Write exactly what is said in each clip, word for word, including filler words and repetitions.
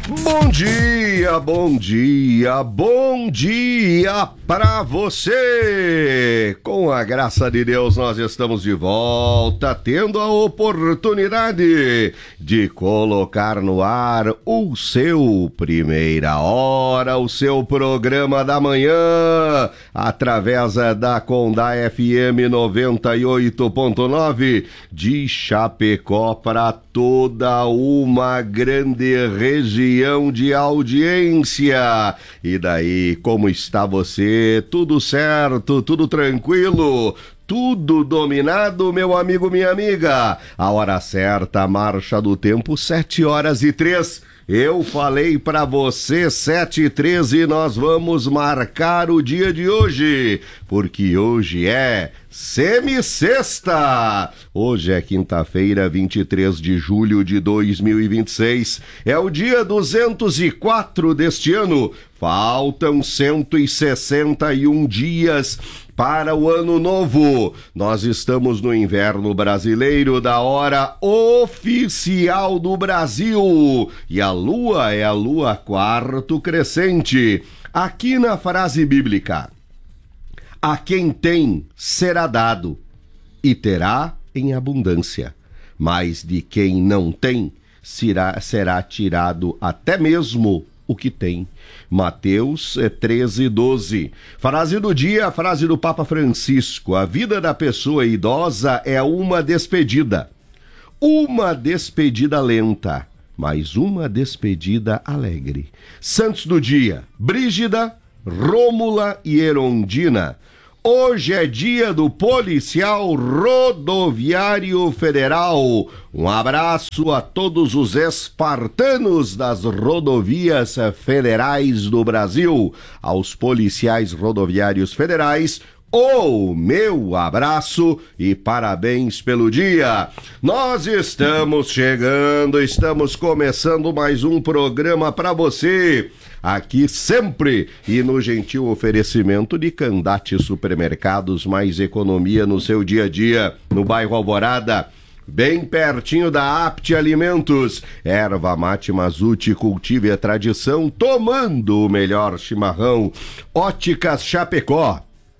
Bom dia, bom dia, bom dia pra você! Com a graça de Deus, nós estamos de volta, tendo a oportunidade de colocar no ar o seu Primeira Hora, o seu programa da manhã, através da Condá F M noventa e oito ponto nove de Chapecó para toda uma grande região de audiência. E daí, como está você? Tudo certo? Tudo tranquilo? Tudo dominado, meu amigo, minha amiga? A hora certa, a marcha do tempo, sete horas e três. Eu falei pra você, sete e treze, nós vamos marcar o dia de hoje, porque hoje é semissexta. Hoje é quinta-feira, vinte e três de julho de dois mil e vinte e seis. É o dia duzentos e quatro deste ano. Faltam cento e sessenta e um dias para o ano novo. Nós estamos no inverno brasileiro da hora oficial do Brasil. E a lua é a lua quarto crescente. Aqui na frase bíblica: a quem tem será dado e terá em abundância, mas de quem não tem será, será tirado até mesmo o que tem. Mateus treze, doze. Frase do dia, a frase do Papa Francisco: a vida da pessoa idosa é uma despedida. Uma despedida lenta, mas uma despedida alegre. Santos do dia: Brígida, Rômula e Erondina. Hoje é dia do Policial Rodoviário Federal. Um abraço a todos os espartanos das rodovias federais do Brasil. Aos policiais rodoviários federais, o meu abraço e parabéns pelo dia. Nós estamos chegando, estamos começando mais um programa para você. Aqui sempre e no gentil oferecimento de Candate Supermercados, mais economia no seu dia a dia, no bairro Alvorada, bem pertinho da Apte Alimentos. Erva mate Mazute, cultive a tradição, tomando o melhor chimarrão. Óticas Chapecó.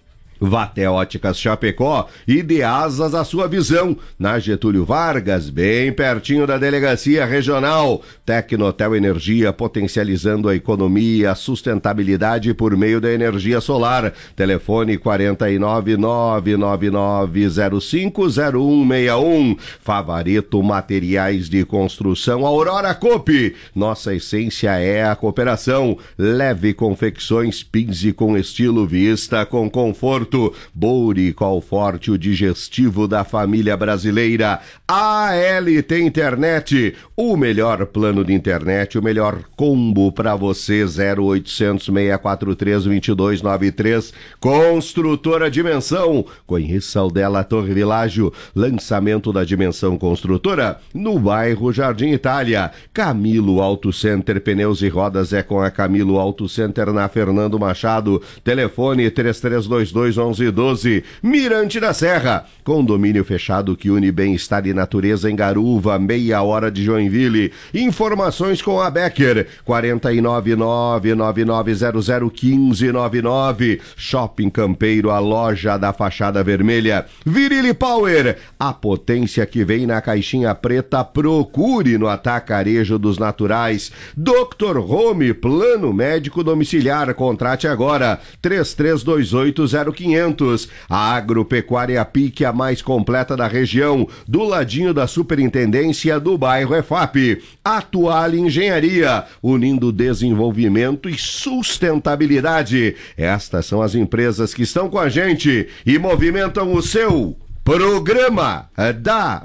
Vá até Óticas Chapecó e dê asas à sua visão. Na Getúlio Vargas, bem pertinho da Delegacia Regional. Tecnotel Energia, potencializando a economia, a sustentabilidade por meio da energia solar. Telefone quatro nove nove nove nove zero cinco zero um seis um. Favorito Materiais de Construção. Aurora Coop. Nossa essência é a cooperação. Leve confecções, pinze com estilo, vista com conforto. Borical Forte, o digestivo da família brasileira. A L T Internet, o melhor plano de internet, o melhor combo para você. Zero oitocentos, seis quatro três, dois dois nove três. Construtora Dimensão, conheça o dela Torre Világio. Lançamento da Dimensão Construtora no bairro Jardim Itália. Camilo Auto Center, pneus e rodas é com a Camilo Auto Center na Fernando Machado. Telefone três três dois dois, onze doze. Mirante da Serra, condomínio fechado que une bem-estar e natureza em Garuva, meia hora de Joinville. Informações com a Becker, quatro nove nove nove nove zero zero um cinco nove nove. Shopping Campeiro, a loja da fachada vermelha. Virile Power, a potência que vem na caixinha preta. Procure no Atacarejo dos Naturais. doutor Home, plano médico domiciliar, contrate agora. três três dois oito zero quinhentos. A Agropecuária Pique, a mais completa da região, do ladinho da Superintendência do bairro E F A P. Atual Engenharia, unindo desenvolvimento e sustentabilidade. Estas são as empresas que estão com a gente e movimentam o seu programa da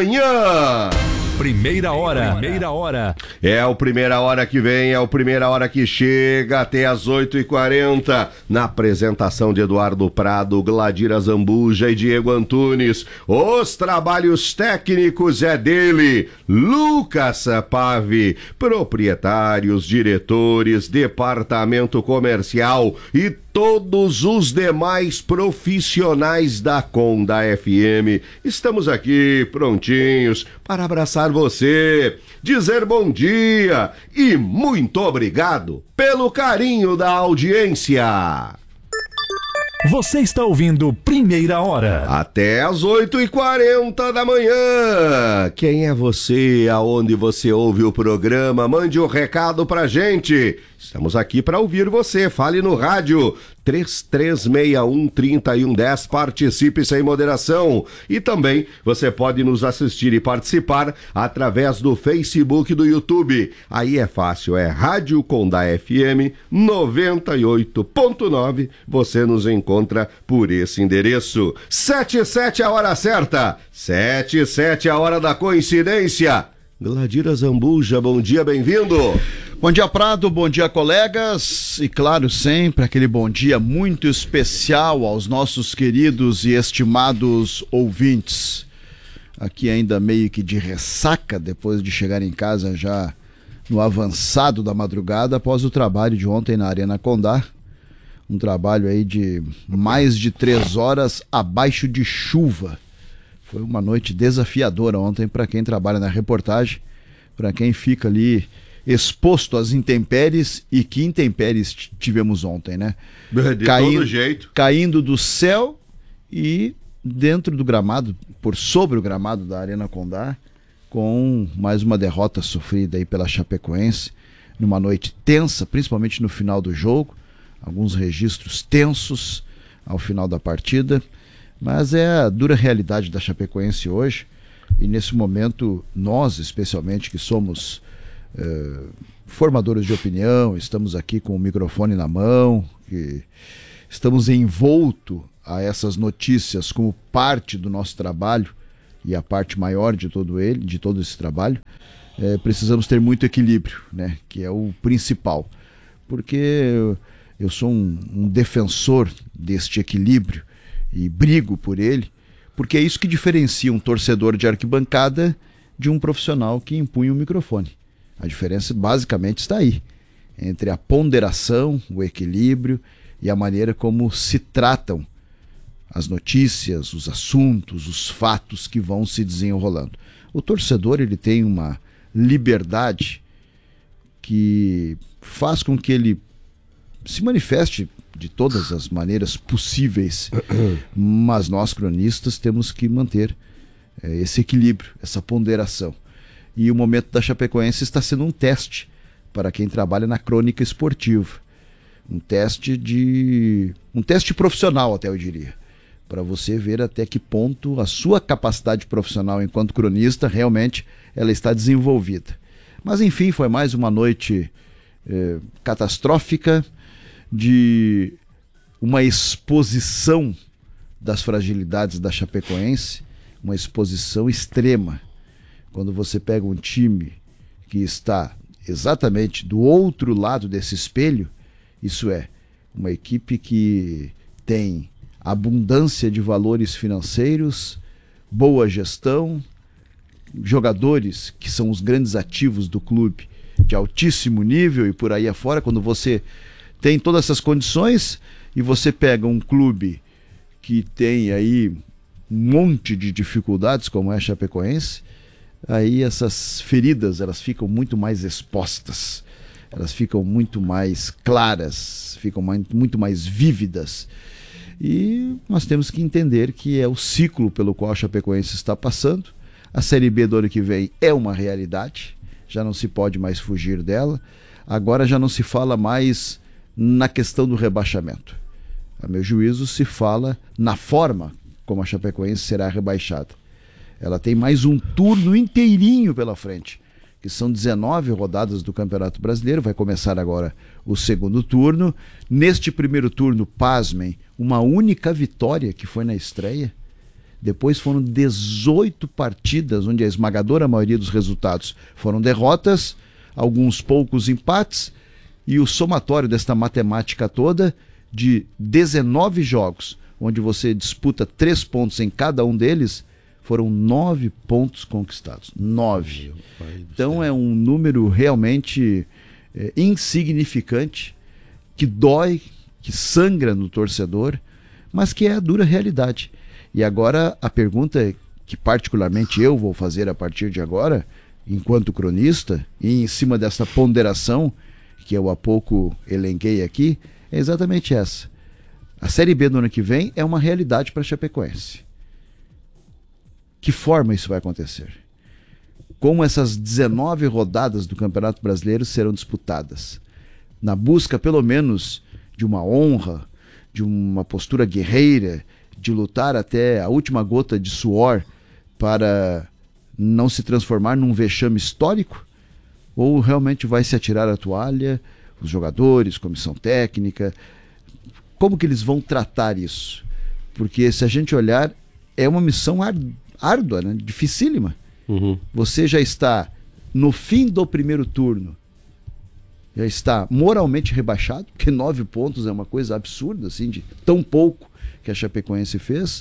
manhã. Primeira hora. Primeira hora. É o Primeira Hora que vem, é o Primeira Hora que chega até as oito e quarenta. Na apresentação de Eduardo Prado, Gladira Zambuja e Diego Antunes. Os trabalhos técnicos é dele, Lucas Pave. Proprietários, diretores, departamento comercial e todos os demais profissionais da Conda F M. Estamos aqui prontinhos para abraçar você, dizer bom dia e muito obrigado pelo carinho da audiência. Você está ouvindo Primeira Hora. Até às oito e quarenta da manhã. Quem é você? Aonde você ouve o programa? Mande um recado pra gente. Estamos aqui para ouvir você. Fale no rádio três três seis um, três um um zero. Participe sem moderação. E também você pode nos assistir e participar através do Facebook e do YouTube. Aí é fácil, é Rádio Conda F M noventa e oito ponto nove. Você nos encontra por esse endereço. Sete e sete a hora certa. Sete e sete a hora da coincidência. Gladira Zambuja, bom dia, bem-vindo. Bom dia, Prado, bom dia, colegas, e claro, sempre aquele bom dia muito especial aos nossos queridos e estimados ouvintes. Aqui ainda meio que de ressaca, depois de chegar em casa já no avançado da madrugada, após o trabalho de ontem na Arena Condá. Um trabalho aí de mais de três horas abaixo de chuva. Foi uma noite desafiadora ontem para quem trabalha na reportagem, para quem fica ali exposto às intempéries. E que intempéries tivemos ontem, né? De caindo, todo jeito. Caindo do céu e dentro do gramado, por sobre o gramado da Arena Condá, com mais uma derrota sofrida aí pela Chapecoense, numa noite tensa, principalmente no final do jogo, alguns registros tensos ao final da partida, mas é a dura realidade da Chapecoense hoje, e nesse momento nós, especialmente, que somos eh, formadores de opinião, estamos aqui com o microfone na mão, que estamos envolto a essas notícias como parte do nosso trabalho, e a parte maior de todo ele, de todo esse trabalho, eh, precisamos ter muito equilíbrio, né? Que é o principal, porque eu, eu sou um, um defensor deste equilíbrio e brigo por ele, porque é isso que diferencia um torcedor de arquibancada de um profissional que impunha o microfone. A diferença basicamente está aí, entre a ponderação, o equilíbrio e a maneira como se tratam as notícias, os assuntos, os fatos que vão se desenrolando. O torcedor, ele tem uma liberdade que faz com que ele se manifeste de todas as maneiras possíveis, mas nós cronistas temos que manter é, esse equilíbrio, essa ponderação. E o momento da Chapecoense está sendo um teste para quem trabalha na crônica esportiva, um teste de um teste profissional, até eu diria, para você ver até que ponto a sua capacidade profissional enquanto cronista realmente ela está desenvolvida. Mas enfim, foi mais uma noite é, catastrófica, de uma exposição das fragilidades da Chapecoense, uma exposição extrema. Quando você pega um time que está exatamente do outro lado desse espelho, isso é, uma equipe que tem abundância de valores financeiros, boa gestão, jogadores que são os grandes ativos do clube de altíssimo nível e por aí afora, quando você tem todas essas condições e você pega um clube que tem aí um monte de dificuldades, como é a Chapecoense, aí essas feridas elas ficam muito mais expostas, elas ficam muito mais claras, ficam mais, muito mais vívidas. E nós temos que entender que é o ciclo pelo qual a Chapecoense está passando. A Série B do ano que vem é uma realidade, já não se pode mais fugir dela. Agora já não se fala mais na questão do rebaixamento. A meu juízo, se fala na forma como a Chapecoense será rebaixada. Ela tem mais um turno inteirinho pela frente, que são dezenove rodadas do Campeonato Brasileiro. Vai começar agora o segundo turno. Neste primeiro turno, pasmem, uma única vitória que foi na estreia. Depois foram dezoito partidas, onde a esmagadora maioria dos resultados foram derrotas, alguns poucos empates, e o somatório desta matemática toda de dezenove jogos, onde você disputa três pontos em cada um deles, foram nove pontos conquistados. Nove. Então é um número realmente é, insignificante, que dói que sangra no torcedor, mas que é a dura realidade. E agora a pergunta que particularmente eu vou fazer a partir de agora, enquanto cronista, e em cima dessa ponderação que eu há pouco elenquei aqui, é exatamente essa. A Série B do ano que vem é uma realidade para a Chapecoense. Que forma isso vai acontecer? Como essas dezenove rodadas do Campeonato Brasileiro serão disputadas? Na busca, pelo menos, de uma honra, de uma postura guerreira, de lutar até a última gota de suor para não se transformar num vexame histórico? Ou realmente vai se atirar a toalha, os jogadores, comissão técnica? Como que eles vão tratar isso? Porque se a gente olhar, é uma missão árdua, né? Dificílima. Uhum. Você já está no fim do primeiro turno, já está moralmente rebaixado, porque nove pontos é uma coisa absurda, assim, de tão pouco que a Chapecoense fez,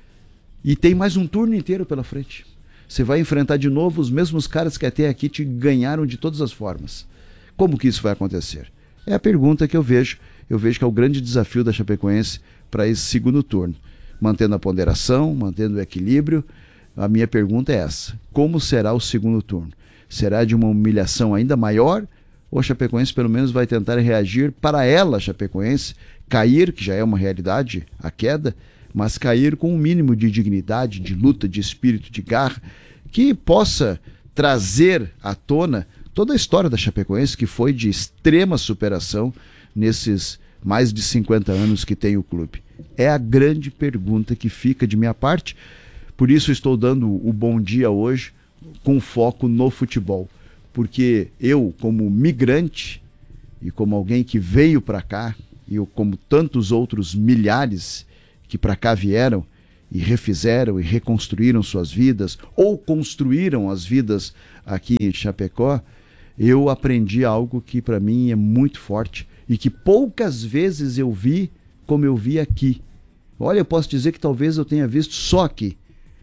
e tem mais um turno inteiro pela frente. Você vai enfrentar de novo os mesmos caras que até aqui te ganharam de todas as formas. Como que isso vai acontecer? É a pergunta que eu vejo. Eu vejo que é o grande desafio da Chapecoense para esse segundo turno. Mantendo a ponderação, mantendo o equilíbrio. A minha pergunta é essa: como será o segundo turno? Será de uma humilhação ainda maior? Ou a Chapecoense pelo menos vai tentar reagir para ela, a Chapecoense, cair, que já é uma realidade, a queda, mas cair com um mínimo de dignidade, de luta, de espírito, de garra, que possa trazer à tona toda a história da Chapecoense, que foi de extrema superação nesses mais de cinquenta anos que tem o clube. É a grande pergunta que fica de minha parte. Por isso estou dando o bom dia hoje com foco no futebol. Porque eu, como migrante e como alguém que veio para cá, e eu, como tantos outros milhares que para cá vieram e refizeram e reconstruíram suas vidas, ou construíram as vidas aqui em Chapecó, eu aprendi algo que para mim é muito forte e que poucas vezes eu vi como eu vi aqui. Olha, eu posso dizer que talvez eu tenha visto só aqui.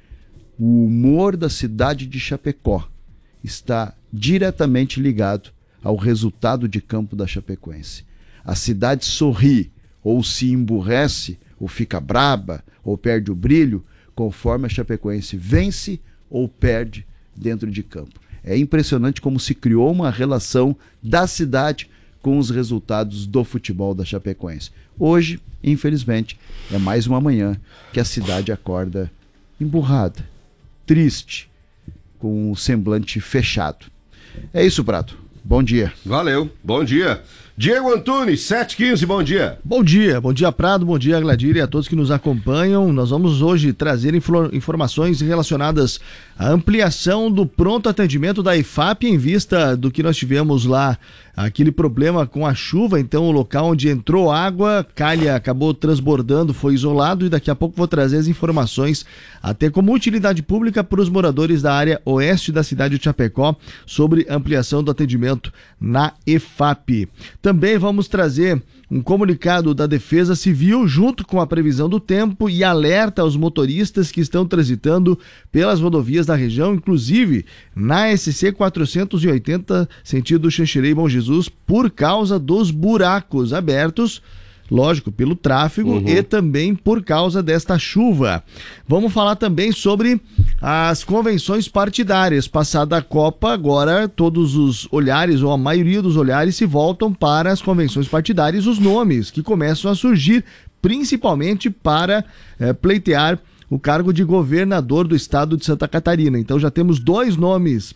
O humor da cidade de Chapecó está diretamente ligado ao resultado de campo da Chapecoense. A cidade sorri, ou se emburrece, ou fica braba, ou perde o brilho, conforme a Chapecoense vence ou perde dentro de campo. É impressionante como se criou uma relação da cidade com os resultados do futebol da Chapecoense. Hoje, infelizmente, é mais uma manhã que a cidade acorda emburrada, triste, com o semblante fechado. É isso, Prato. Bom dia. Valeu. Bom dia. Diego Antunes, sete e quinze, bom dia. Bom dia, bom dia Prado, bom dia Gladir e a todos que nos acompanham. Nós vamos hoje trazer info- informações relacionadas à ampliação do pronto atendimento da I F A P em vista do que nós tivemos lá, aquele problema com a chuva. Então o local onde entrou água, calha acabou transbordando, foi isolado, e daqui a pouco vou trazer as informações até como utilidade pública para os moradores da área oeste da cidade de Chapecó sobre ampliação do atendimento na I F A P. Também vamos trazer um comunicado da Defesa Civil junto com a previsão do tempo e alerta aos motoristas que estão transitando pelas rodovias da região, inclusive na S C quatrocentos e oitenta, sentido Xanxerê e Bom Jesus, por causa dos buracos abertos, lógico, pelo tráfego, uhum, e também por causa desta chuva. Vamos falar também sobre as convenções partidárias. Passada a Copa, agora todos os olhares, ou a maioria dos olhares, se voltam para as convenções partidárias, os nomes que começam a surgir, principalmente para é, pleitear o cargo de governador do estado de Santa Catarina. Então já temos dois nomes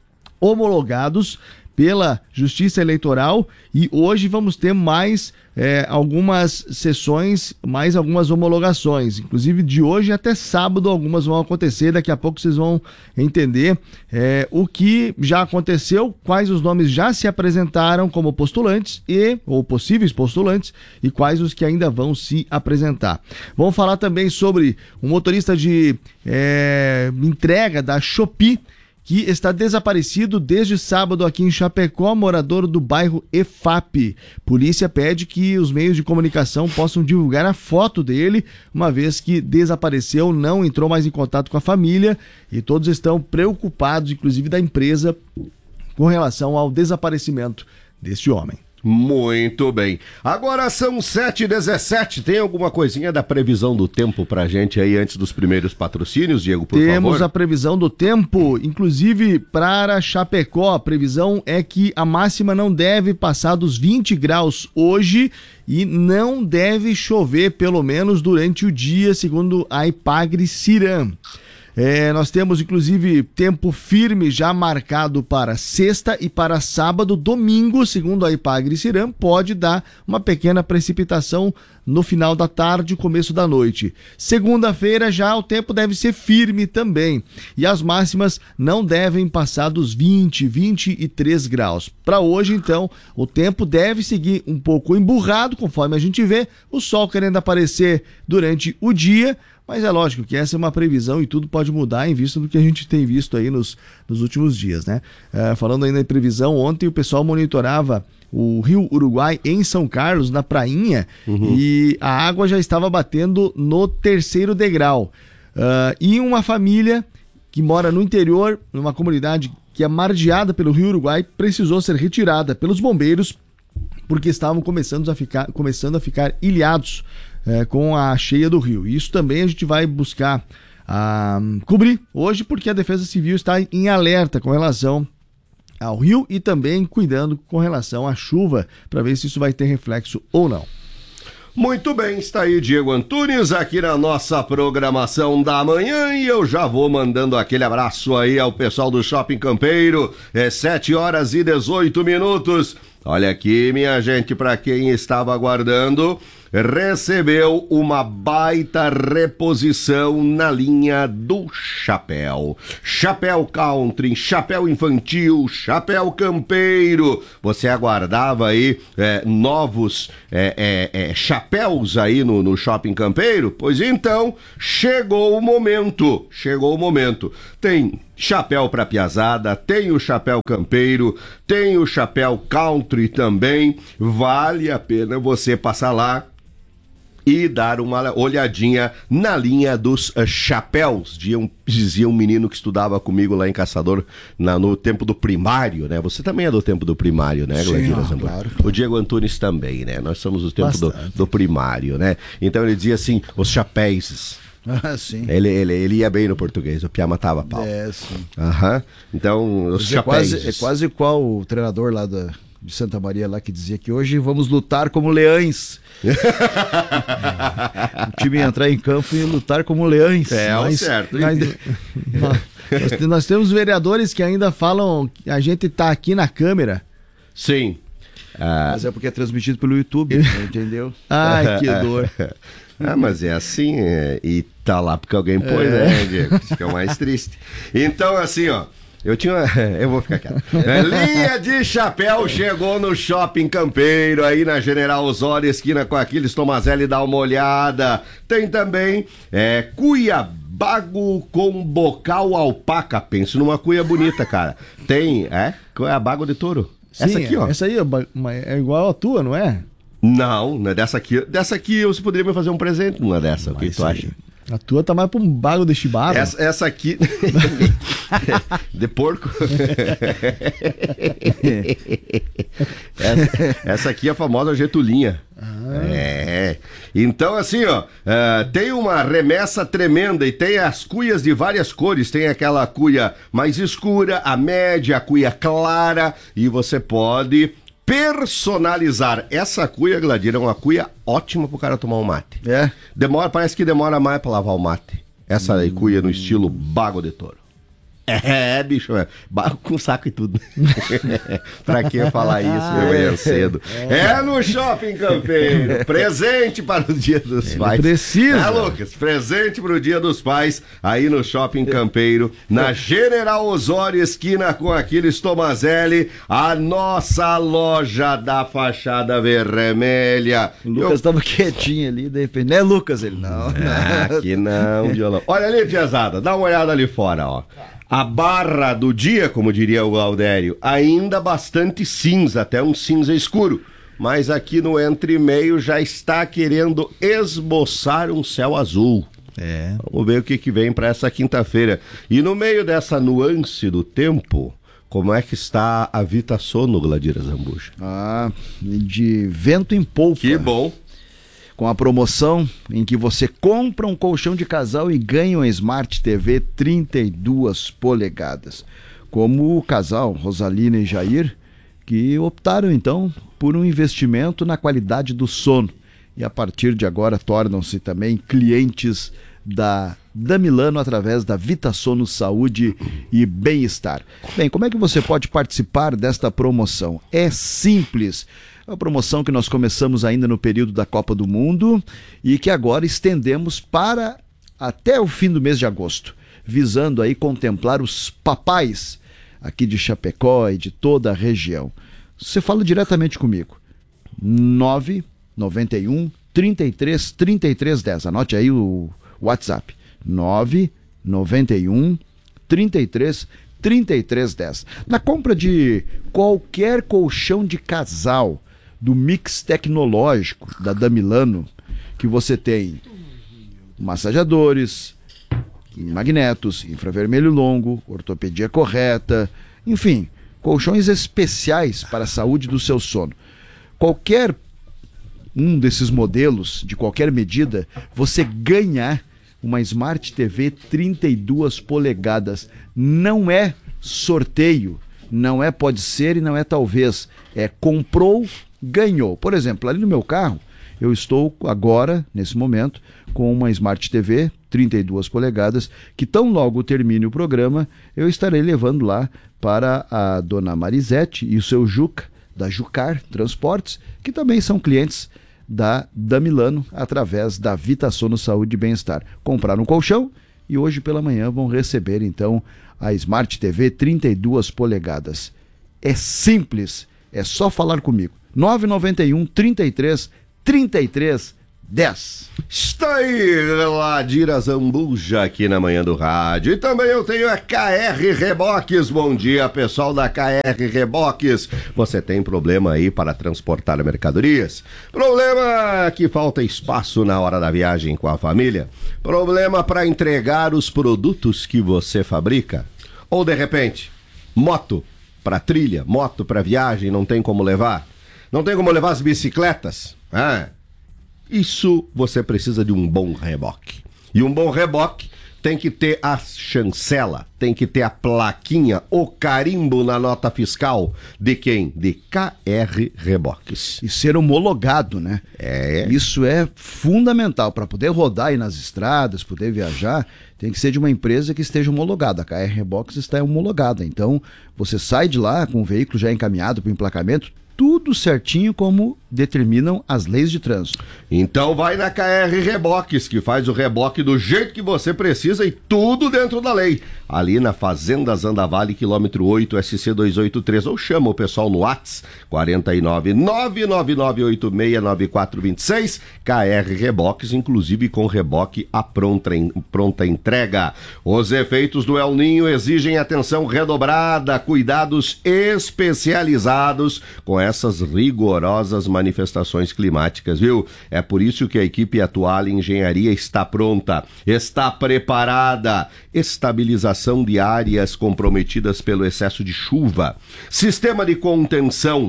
homologados pela Justiça Eleitoral e hoje vamos ter mais é, algumas sessões, mais algumas homologações. Inclusive de hoje até sábado algumas vão acontecer. Daqui a pouco vocês vão entender é, o que já aconteceu, quais os nomes já se apresentaram como postulantes e ou possíveis postulantes e quais os que ainda vão se apresentar. Vamos falar também sobre um motorista de é, entrega da Shopee que está desaparecido desde sábado aqui em Chapecó, morador do bairro E F A P. Polícia pede que os meios de comunicação possam divulgar a foto dele, uma vez que desapareceu, não entrou mais em contato com a família e todos estão preocupados, inclusive da empresa, com relação ao desaparecimento deste homem. Muito bem. Agora são sete e dezessete. Tem alguma coisinha da previsão do tempo pra gente aí antes dos primeiros patrocínios, Diego, por Temos favor? Temos a previsão do tempo, inclusive para Chapecó. A previsão é que a máxima não deve passar dos vinte graus hoje e não deve chover, pelo menos durante o dia, segundo a Ipagre-Ciram. É, nós temos, inclusive, tempo firme já marcado para sexta e para sábado. Domingo, segundo a Ipagre-Ciram, pode dar uma pequena precipitação no final da tarde, começo da noite. Segunda-feira já o tempo deve ser firme também. E as máximas não devem passar dos vinte, vinte e três graus. Para hoje, então, o tempo deve seguir um pouco emburrado, conforme a gente vê. O sol querendo aparecer durante o dia. Mas é lógico que essa é uma previsão e tudo pode mudar em vista do que a gente tem visto aí nos, nos últimos dias, né? É, falando ainda em previsão, ontem o pessoal monitorava o Rio Uruguai em São Carlos, na prainha, uhum. e a água já estava batendo no terceiro degrau. Uh, e uma família que mora no interior, numa comunidade que é margeada pelo Rio Uruguai, precisou ser retirada pelos bombeiros porque estavam começando a ficar, começando a ficar ilhados É, com a cheia do rio. Isso também a gente vai buscar ah, cobrir hoje, porque a Defesa Civil está em alerta com relação ao rio e também cuidando com relação à chuva, para ver se isso vai ter reflexo ou não. Muito bem, está aí Diego Antunes aqui na nossa programação da manhã e eu já vou mandando aquele abraço aí ao pessoal do Shopping Campeiro. É sete horas e dezoito minutos. Olha aqui, minha gente, para quem estava aguardando, recebeu uma baita reposição na linha do chapéu. Chapéu country, chapéu infantil, chapéu campeiro. Você aguardava aí é, novos é, é, é, chapéus aí no, no Shopping Campeiro? Pois então, chegou o momento, chegou o momento. Tem chapéu para piazada, tem o chapéu campeiro, tem o chapéu country também. Vale a pena você passar lá e dar uma olhadinha na linha dos uh, chapéus, dizia um, dizia um menino que estudava comigo lá em Caçador, na, no tempo do primário, né? Você também é do tempo do primário, né, Gladira? Sim, claro. O Diego Antunes também, né? Nós somos do tempo do, do primário, né? Então ele dizia assim, os chapéus. Ah, sim. Ele, ele, ele ia bem no português, o Pia matava pau. É, sim. Aham. Então, os chapéus. É quase, é quase igual o treinador lá da, de Santa Maria lá que dizia que hoje vamos lutar como leões. O time ia entrar em campo e lutar como leões. É, mas, certo. Mas, nós, nós temos vereadores que ainda falam que a gente tá aqui na câmera. Sim. Ah, mas é porque é transmitido pelo YouTube, entendeu? Ai, que dor. Ah, mas é assim, é, e tá lá porque alguém pôs, é. né, Diego? Isso que é o mais triste. Então, assim, ó, eu tinha... Eu vou ficar quieto. É, linha de chapéu chegou no Shopping Campeiro, aí na General Osório, esquina com Aquiles Tomazelli, dá uma olhada. Tem também é, Cuiabago com bocal alpaca, penso numa cuia bonita, cara. Tem, é? Cuiabago de touro. Sim, essa aqui, ó. Essa aí é, é igual a tua, não é? Não, não é dessa aqui. Dessa aqui você poderia me fazer um presente, não é dessa. Mas o que tu acha? A tua tá mais pra um bago de chibara. Essa, essa aqui... de porco. essa, essa aqui é a famosa Getulinha. Ah. É. Então, assim, ó, uh, tem uma remessa tremenda e tem as cuias de várias cores. Tem aquela cuia mais escura, a média, a cuia clara. E você pode personalizar. Essa cuia, Gladira, é uma cuia ótima pro cara tomar um mate. É. Demora, parece que demora mais pra lavar o mate. Essa hum. cuia no estilo Bago de Touro. É, bicho, é. Bago com saco e tudo. Pra que falar isso amanhã cedo? É. é no Shopping Campeiro. Presente para o Dia dos Ele Pais. Precisa. É, Lucas, presente para o Dia dos Pais aí no Shopping Campeiro, na General Osório, esquina com Aquiles Tomazelli, a nossa loja da fachada vermelha. O Lucas estava Eu... quietinho ali, de repente. Não é Lucas ele, não. É, aqui não, violão. Olha ali, tiazada, dá uma olhada ali fora, ó. A barra do dia, como diria o Gaudério, ainda bastante cinza, até um cinza escuro. Mas aqui no entre-meio já está querendo esboçar um céu azul. É. Vamos ver o que, que vem para essa quinta-feira. E no meio dessa nuance do tempo, como é que está a Vita Sono, Gladira Zambuja? Ah, de vento em polpa. Que bom. Com a promoção em que você compra um colchão de casal e ganha uma Smart T V trinta e duas polegadas. Como o casal Rosalina e Jair, que optaram então por um investimento na qualidade do sono. E a partir de agora tornam-se também clientes da Damilano através da Vita Sono Saúde e Bem-Estar. Bem, como é que você pode participar desta promoção? É simples. É uma promoção que nós começamos ainda no período da Copa do Mundo e que agora estendemos para até o fim do mês de agosto, visando aí contemplar os papais aqui de Chapecó e de toda a região. Você fala diretamente comigo. nove nove um, trinta e três, trinta e três, dez. Anote aí o WhatsApp. nove nove um, trinta e três, trinta e três, dez. Na compra de qualquer colchão de casal do mix tecnológico da Damilano, que você tem massageadores, magnetos, infravermelho longo, ortopedia correta, enfim, colchões especiais para a saúde do seu sono. Qualquer um desses modelos, de qualquer medida, você ganha uma Smart T V trinta e duas polegadas. Não é sorteio, não é pode ser e não é talvez. É comprou, ganhou. Por exemplo, ali no meu carro, eu estou agora, nesse momento, com uma Smart T V trinta e duas polegadas, que tão logo termine o programa, eu estarei levando lá para a dona Marisete e o seu Juca, da Jucar Transportes, que também são clientes da Damilano, através da Vita Sono Saúde e Bem-Estar. Compraram um colchão e hoje pela manhã vão receber, então, a Smart T V trinta e duas polegadas. É simples, é só falar comigo. nove nove um, trinta e três, trinta e três, dez. Está aí, Gladira Zambuja aqui na Manhã do Rádio. E também eu tenho a K R Reboques. Bom dia, pessoal da K R Reboques. Você tem problema aí para transportar mercadorias? Problema que falta espaço na hora da viagem com a família? Problema para entregar os produtos que você fabrica? Ou de repente, moto para trilha, moto para viagem, não tem como levar? Não tem como levar as bicicletas? Ah, isso você precisa de um bom reboque. E um bom reboque tem que ter a chancela, tem que ter a plaquinha, o carimbo na nota fiscal. De quem? De K R Reboques. E ser homologado, né? É. Isso é fundamental para poder rodar aí nas estradas, poder viajar. Tem que ser de uma empresa que esteja homologada. A K R Reboques está homologada. Então, você sai de lá com o veículo já encaminhado para o emplacamento, tudo certinho como determinam as leis de trânsito. Então vai na K R Reboques, que faz o reboque do jeito que você precisa e tudo dentro da lei. Ali na Fazenda Zandavale, quilômetro oito, S C duzentos e oitenta e três. Ou chama o pessoal no WhatsApp, quarenta e nove, nove nove nove oito seis nove quatro dois seis. K R Reboques, inclusive com reboque à pronta, pronta entrega. Os efeitos do El Ninho exigem atenção redobrada, cuidados especializados com essas rigorosas manifestações climáticas, viu? É por isso que a equipe Atuale Engenharia está pronta, está preparada. Estabilização de áreas comprometidas pelo excesso de chuva, sistema de contenção,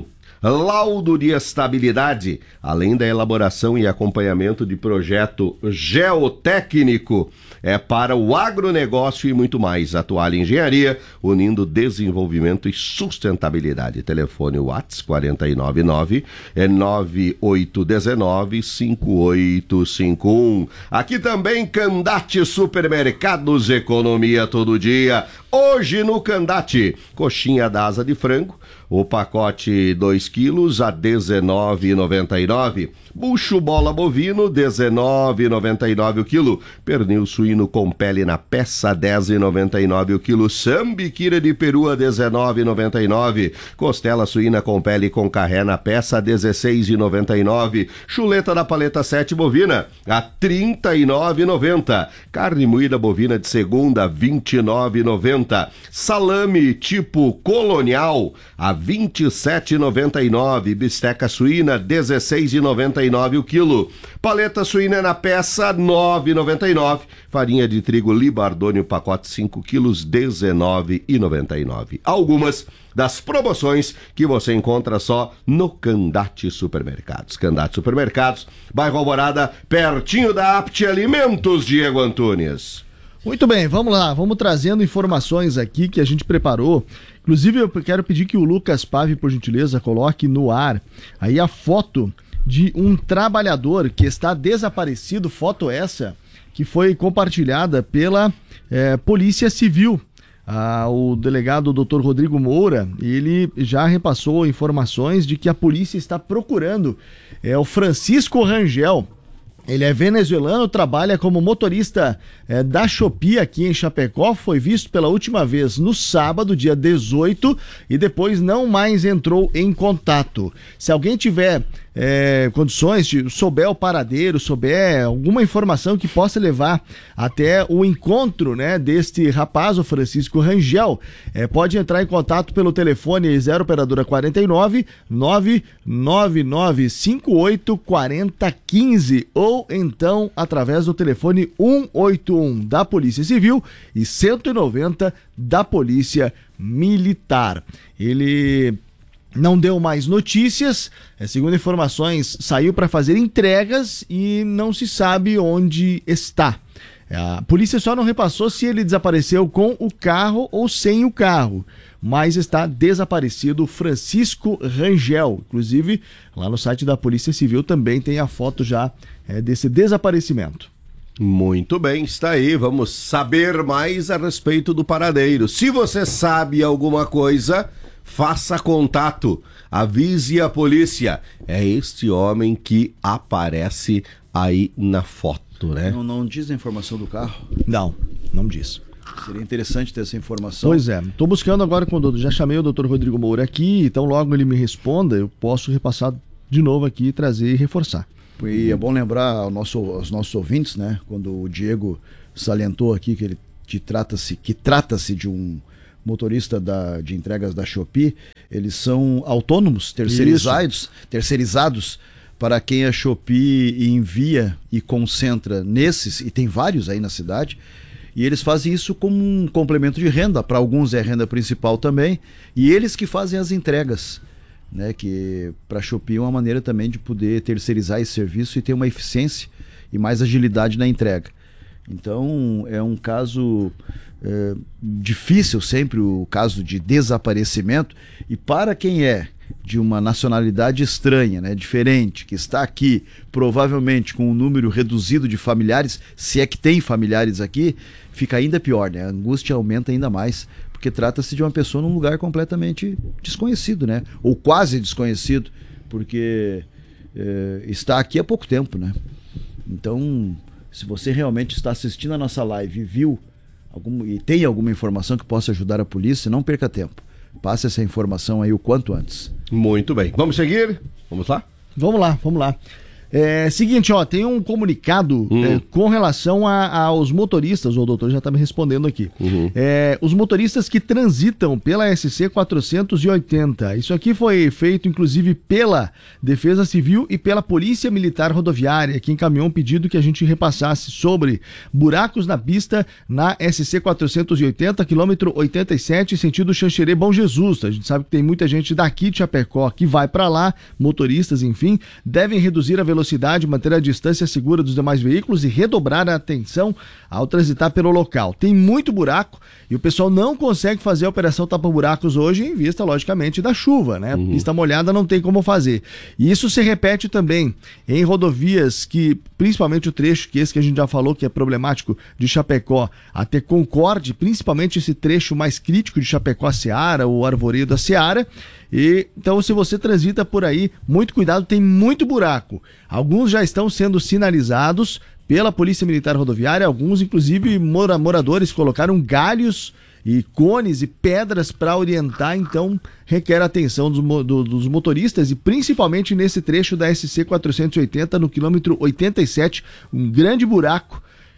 laudo de estabilidade, além da elaboração e acompanhamento de projeto geotécnico. É para o agronegócio e muito mais. Atuale Engenharia, unindo desenvolvimento e sustentabilidade. Telefone WhatsApp quarenta e nove nove, nove oito um nove, cinco oito cinco um. Aqui também Candate Supermercados, economia todo dia. Hoje no Candate, coxinha da asa de frango, o pacote dois quilos a dezenove reais e noventa e nove centavos. Bucho bola bovino, dezenove reais e noventa e nove centavos o quilo. Pernil suíno com pele na peça, dez reais e noventa e nove centavos o quilo. Sambiquira de peru a dezenove reais e noventa e nove centavos. Costela suína com pele com carré na peça, dezesseis reais e noventa e nove centavos. Chuleta da paleta sete bovina a trinta e nove reais e noventa centavos. Carne moída bovina de segunda, vinte e nove reais e noventa centavos. Salame tipo colonial a vinte e sete reais e noventa e nove centavos. Bisteca suína dezesseis reais e noventa e nove centavos o quilo. Paleta suína na peça nove reais e noventa e nove centavos. Farinha de trigo Libardônio pacote cinco quilos dezenove reais e noventa e nove centavos. Algumas das promoções que você encontra só no Candate Supermercados. Candate Supermercados, bairro Alvorada, pertinho da Apte Alimentos, Diego Antunes. Muito bem, vamos lá, vamos trazendo informações aqui que a gente preparou. Inclusive eu quero pedir que o Lucas Pave, por gentileza, coloque no ar aí a foto de um trabalhador que está desaparecido, foto essa que foi compartilhada pela é, Polícia Civil. Ah, o delegado doutor Rodrigo Moura, ele já repassou informações de que a polícia está procurando é, o Francisco Rangel. Ele é venezuelano, trabalha como motorista é, da Shopee aqui em Chapecó, foi visto pela última vez no sábado, dia dezoito, e depois não mais entrou em contato. Se alguém tiver é, condições, de, souber o paradeiro, souber alguma informação que possa levar até o encontro, né, deste rapaz, o Francisco Rangel, é, pode entrar em contato pelo telefone zero operadora quarenta e nove, nove nove nove cinco oito quatro zero um cinco ou então através do telefone um oito um da Polícia Civil e cento e noventa da Polícia Militar. Ele não deu mais notícias, segundo informações, saiu para fazer entregas e não se sabe onde está. A polícia só não repassou se ele desapareceu com o carro ou sem o carro, mas está desaparecido Francisco Rangel. Inclusive, lá no site da Polícia Civil também tem a foto já é, desse desaparecimento. Muito bem, está aí, vamos saber mais a respeito do paradeiro. Se você sabe alguma coisa, faça contato, avise a polícia. É este homem que aparece aí na foto, né? Não, não diz a informação do carro? Não, não diz. Seria interessante ter essa informação. Pois é, estou buscando agora com o doutor, já chamei o doutor Rodrigo Moura aqui, então logo ele me responda, eu posso repassar de novo aqui, trazer e reforçar. E é bom lembrar ao nosso, aos nossos ouvintes, né, quando o Diego salientou aqui que ele que trata-se que trata-se de um motorista da, de entregas da Shopee, eles são autônomos, terceirizados, terceirizados para quem a Shopee envia e concentra nesses, e tem vários aí na cidade, e eles fazem isso como um complemento de renda, para alguns é renda principal também, e eles que fazem as entregas, né, que para a Shopee é uma maneira também de poder terceirizar esse serviço e ter uma eficiência e mais agilidade na entrega. Então é um caso é, difícil sempre, o caso de desaparecimento, e para quem é de uma nacionalidade estranha, né, diferente, que está aqui provavelmente com um número reduzido de familiares, se é que tem familiares aqui, fica ainda pior, né? A angústia aumenta ainda mais, porque trata-se de uma pessoa num lugar completamente desconhecido, né? Ou quase desconhecido, porque é, está aqui há pouco tempo, né? Então, se você realmente está assistindo a nossa live e viu algum, e tem alguma informação que possa ajudar a polícia, não perca tempo. Passe essa informação aí o quanto antes. Muito bem. Vamos seguir? Vamos lá? Vamos lá, vamos lá. É, seguinte, ó, tem um comunicado hum. é, com relação a, aos motoristas, o doutor já está me respondendo aqui. Uhum. É, os motoristas que transitam pela S C quatrocentos e oitenta. Isso aqui foi feito, inclusive, pela Defesa Civil e pela Polícia Militar Rodoviária, que encaminhou um pedido que a gente repassasse sobre buracos na pista na S C quatrocentos e oitenta, quilômetro oitenta e sete, sentido Xanxerê Bom Jesus. A gente sabe que tem muita gente daqui de Chapecó que vai para lá, motoristas, enfim, devem reduzir a velocidade velocidade, manter a distância segura dos demais veículos e redobrar a atenção ao transitar pelo local. Tem muito buraco e o pessoal não consegue fazer a operação tapa-buracos hoje em vista, logicamente, da chuva, né? Uhum. Pista molhada não tem como fazer. E isso se repete também em rodovias que, principalmente o trecho que esse que a gente já falou que é problemático de Chapecó até Concorde, principalmente esse trecho mais crítico de Chapecó-Seara, o Arvoredo da Seara. E, então, se você transita por aí, muito cuidado, tem muito buraco. Alguns já estão sendo sinalizados pela Polícia Militar Rodoviária, alguns, inclusive, mora, moradores colocaram galhos e cones e pedras para orientar, então requer a atenção dos, do, dos motoristas e principalmente nesse trecho da S C quatrocentos e oitenta, no quilômetro oitenta e sete, um grande buraco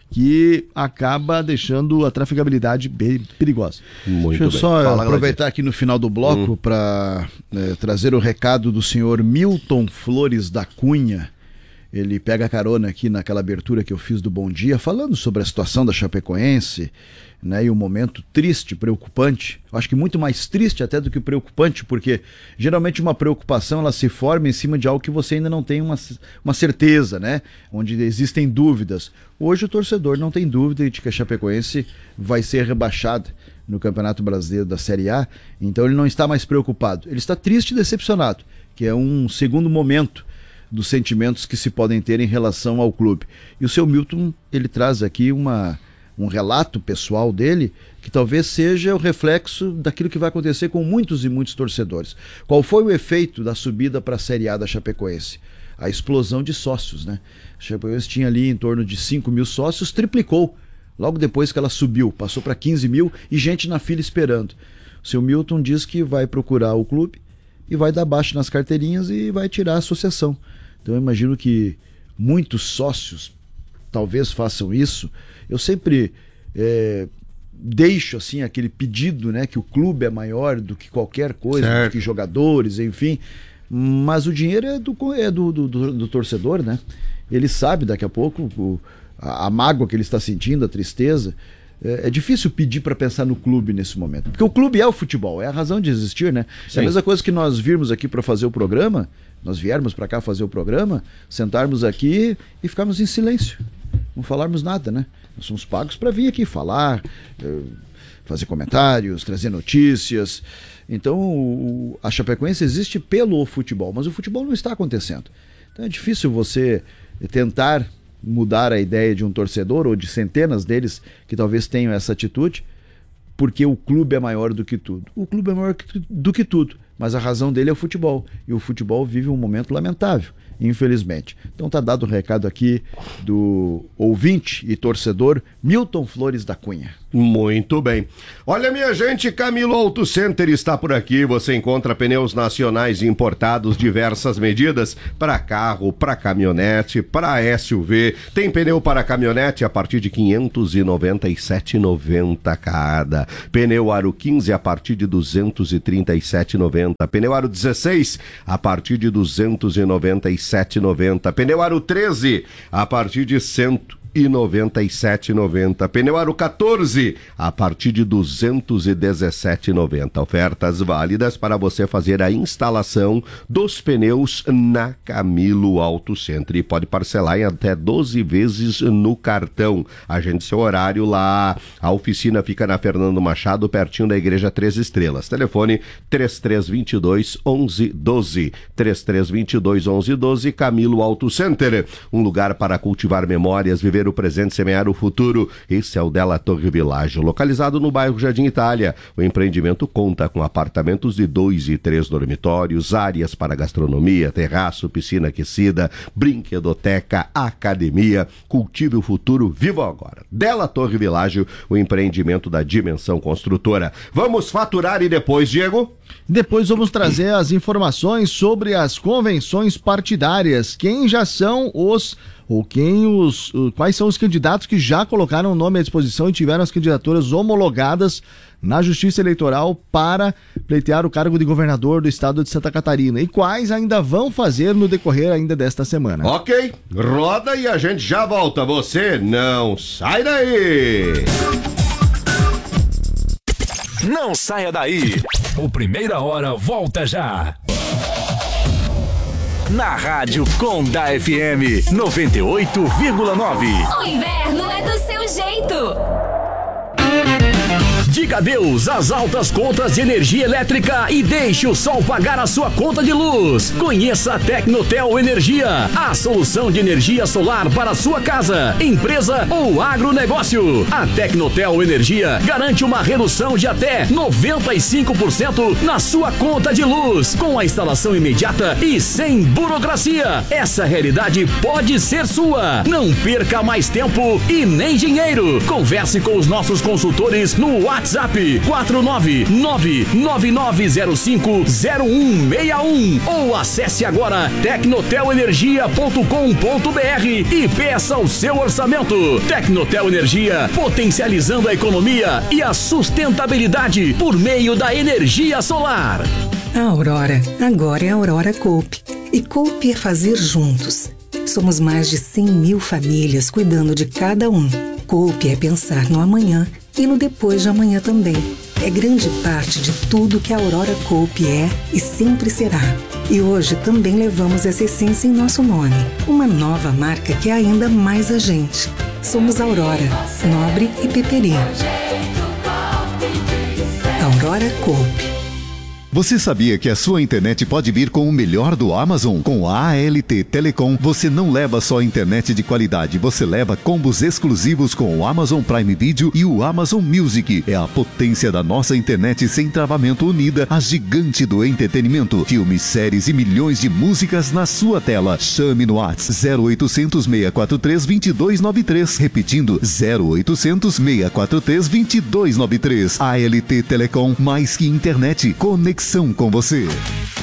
que acaba deixando a trafegabilidade bem perigosa. Muito Deixa eu bem. só Fala, aproveitar aqui no final do bloco hum. para é, trazer o recado do senhor Milton Flores da Cunha. Ele pega carona aqui naquela abertura que eu fiz do Bom Dia, falando sobre a situação da Chapecoense, né, e um momento triste, preocupante. Eu acho que muito mais triste até do que preocupante, porque geralmente uma preocupação ela se forma em cima de algo que você ainda não tem uma, uma certeza, né? Onde existem dúvidas. Hoje o torcedor não tem dúvida de que a Chapecoense vai ser rebaixada no Campeonato Brasileiro da Série A, então ele não está mais preocupado. Ele está triste e decepcionado, que é um segundo momento dos sentimentos que se podem ter em relação ao clube. E o seu Milton, ele traz aqui uma, um relato pessoal dele, que talvez seja o reflexo daquilo que vai acontecer com muitos e muitos torcedores. Qual foi o efeito da subida para a Série A da Chapecoense? A explosão de sócios, né? A Chapecoense tinha ali em torno de cinco mil sócios, triplicou logo depois que ela subiu, passou para quinze mil e gente na fila esperando. O seu Milton diz que vai procurar o clube e vai dar baixo nas carteirinhas e vai tirar a associação. Então eu imagino que muitos sócios talvez façam isso. Eu sempre é, deixo assim aquele pedido, né, que o clube é maior do que qualquer coisa, certo, do que jogadores, enfim. Mas o dinheiro é do, é do, do, do, do torcedor, né? Ele sabe daqui a pouco o, a, a mágoa que ele está sentindo, a tristeza. É, é difícil pedir para pensar no clube nesse momento. Porque o clube é o futebol, é a razão de existir, né? Sim. É a mesma coisa que nós virmos aqui para fazer o programa, nós viermos para cá fazer o programa, sentarmos aqui e ficarmos em silêncio. Não falarmos nada, né? Nós somos pagos para vir aqui falar, fazer comentários, trazer notícias. Então o, a Chapecoense existe pelo futebol, mas o futebol não está acontecendo. Então é difícil você tentar mudar a ideia de um torcedor ou de centenas deles que talvez tenham essa atitude, porque o clube é maior do que tudo. O clube é maior do que tudo, mas a razão dele é o futebol. E o futebol vive um momento lamentável, infelizmente. Então tá dado o recado aqui do ouvinte e torcedor Milton Flores da Cunha. Muito bem. Olha, minha gente, Camilo Auto Center está por aqui. Você encontra pneus nacionais importados, diversas medidas, para carro, para caminhonete, para S U V. Tem pneu para caminhonete a partir de quinhentos e noventa e sete reais e noventa centavos cada. Pneu aro quinze a partir de duzentos e trinta e sete reais e noventa centavos. Pneu aro dezesseis a partir de duzentos e noventa e sete reais e noventa centavos. Pneu aro treze a partir de cento e noventa e sete reais e noventa centavos. Pneu aro quatorze a partir de duzentos e dezessete reais e noventa centavos. Ofertas válidas para você fazer a instalação dos pneus na Camilo Auto Center e pode parcelar em até doze vezes no cartão. Agende seu horário lá. A oficina fica na Fernando Machado, pertinho da Igreja Três Estrelas. Telefone três três dois dois, um um um dois. três três dois dois, um um um dois. Camilo Auto Center, um lugar para cultivar memórias, viver o presente, semear o futuro. Esse é o Della Torre Village, localizado no bairro Jardim Itália. O empreendimento conta com apartamentos de dois e três dormitórios, áreas para gastronomia, terraço, piscina aquecida, brinquedoteca, academia. Cultive o futuro, viva agora. Della Torre Village, o empreendimento da Dimensão Construtora. Vamos faturar e depois, Diego? Depois vamos trazer as informações sobre as convenções partidárias. Quem já são os ou quem os quais são os candidatos que já colocaram o nome à disposição e tiveram as candidaturas homologadas na Justiça Eleitoral para pleitear o cargo de governador do estado de Santa Catarina e quais ainda vão fazer no decorrer ainda desta semana. Ok, roda e a gente já volta. Você não sai daí! Não saia daí! O Primeira Hora volta já! Na Rádio Conda F M noventa e oito vírgula nove. O inverno é do seu jeito. Diga adeus às altas contas de energia elétrica e deixe o sol pagar a sua conta de luz. Conheça a Tecnotel Energia, a solução de energia solar para a sua casa, empresa ou agronegócio. A Tecnotel Energia garante uma redução de até noventa e cinco por cento na sua conta de luz, com a instalação imediata e sem burocracia. Essa realidade pode ser sua. Não perca mais tempo e nem dinheiro. Converse com os nossos consultores no WhatsApp WhatsApp quatro nove nove nove nove zero cinco zero um seis um ou acesse agora tecnotel energia ponto com ponto br e peça o seu orçamento. Tecnotel Energia, potencializando a economia e a sustentabilidade por meio da energia solar. A Aurora agora é a Aurora Coop. E Coop é fazer juntos. Somos mais de cem mil famílias cuidando de cada um. Coop é pensar no amanhã e no depois de amanhã também. É grande parte de tudo que a Aurora Coop é e sempre será. E hoje também levamos essa essência em nosso nome. Uma nova marca que é ainda mais a gente. Somos Aurora, Nobre e Peperi. Aurora Coop. Você sabia que a sua internet pode vir com o melhor do Amazon? Com a A L T Telecom, você não leva só internet de qualidade, você leva combos exclusivos com o Amazon Prime Video e o Amazon Music. É a potência da nossa internet sem travamento unida, a gigante do entretenimento. Filmes, séries e milhões de músicas na sua tela. Chame no WhatsApp zero oitocentos, seis quatro três, dois dois nove três. Repetindo, zero oitocentos, seis quatro três, dois dois nove três. A L T Telecom, mais que internet, conexão com você.